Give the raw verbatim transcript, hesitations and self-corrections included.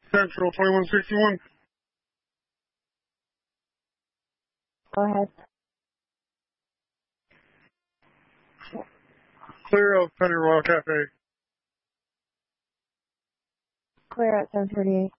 Central twenty-one sixty-one. Go ahead. Clear of Penny Royal Cafe. Clear at seven thirty-eight.